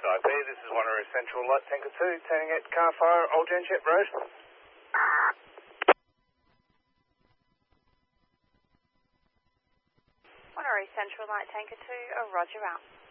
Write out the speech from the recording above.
SIP, this is Wanneroo Central Light Tanker 2, turning at Car Fire, Old Genshep Road. Wanneroo Central Light Tanker 2, roger out.